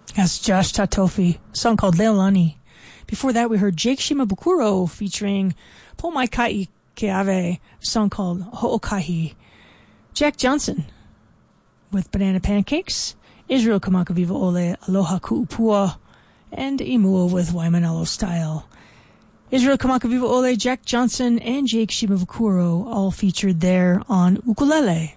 That's Josh Tatofi, a song called Leilani. Before that, we heard Jake Shimabukuro featuring Pomaikai Keave, a song called Ho'okahi. Jack Johnson with Banana Pancakes, Israel Kamakaviva Ole, Aloha Ku'upua, and Imua with Waimanalo Style. Israel Kamakaviva Ole, Jack Johnson, and Jake Shimabukuro all featured there on ukulele.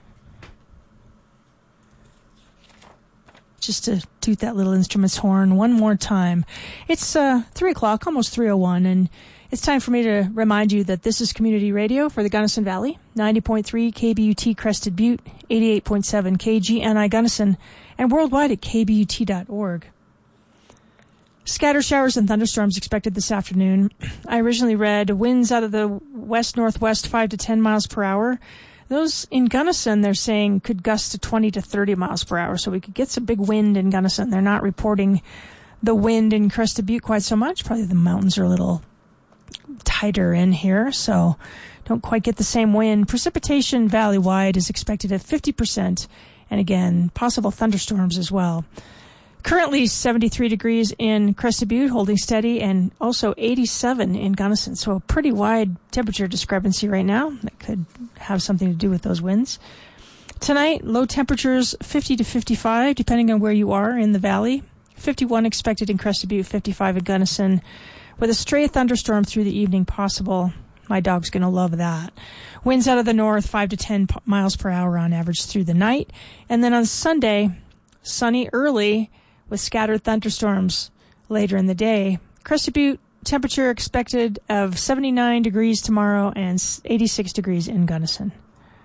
Just to toot that little instrument's horn one more time. It's 3 o'clock, almost 3:01, and it's time for me to remind you that this is community radio for the Gunnison Valley, 90.3 KBUT Crested Butte, 88.7 KGNI Gunnison, and worldwide at kbut.org. Scattered showers and thunderstorms expected this afternoon. I originally read winds out of the west-northwest 5 to 10 miles per hour. Those in Gunnison, they're saying, could gust to 20 to 30 miles per hour, so we could get some big wind in Gunnison. They're not reporting the wind in Crested Butte quite so much. Probably the mountains are a little tighter in here, so don't quite get the same wind. Precipitation valley-wide is expected at 50%, and again, possible thunderstorms as well. Currently 73 degrees in Crested Butte, holding steady, and also 87 in Gunnison. So a pretty wide temperature discrepancy right now. That could have something to do with those winds. Tonight, low temperatures 50 to 55, depending on where you are in the valley. 51 expected in Crested Butte, 55 in Gunnison, with a stray thunderstorm through the evening possible. My dog's going to love that. Winds out of the north, 5 to 10 miles per hour on average through the night. And then on Sunday, sunny early, with scattered thunderstorms later in the day. Crested Butte, temperature expected of 79 degrees tomorrow and 86 degrees in Gunnison.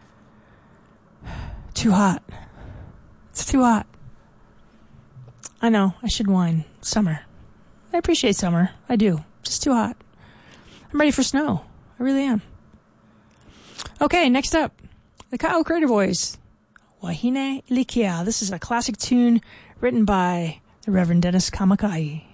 Too hot. It's too hot. I know, I should whine. Summer. I appreciate summer. I do. Just too hot. I'm ready for snow. I really am. Okay, next up, the Ka'au Crater Boys. Wahine Ilikia. This is a classic tune written by the Reverend Dennis Kamakai.